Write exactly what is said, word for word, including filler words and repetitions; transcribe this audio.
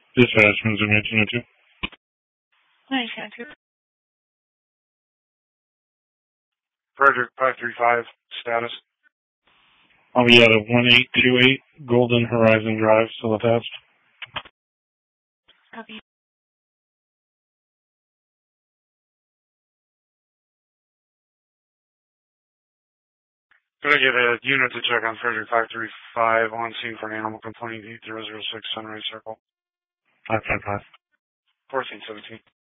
Dispatch, Missouri nineteen oh two. nineteen oh two. Frederick five three five, status. I'll be at a one eight two eight Golden Horizon Drive, still attached. Copy. Could I get a unit to check on Frederick five three five on scene for an animal complaint, eight zero zero six Sunrise Circle? five five five. fourteen seventeen.